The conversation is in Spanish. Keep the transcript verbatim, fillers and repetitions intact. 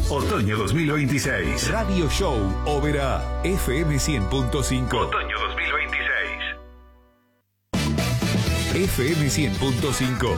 Otoño dos mil veintiséis. Radio Show Oberá F M cien punto cinco. Otoño dos mil veintiséis. F M cien punto cinco.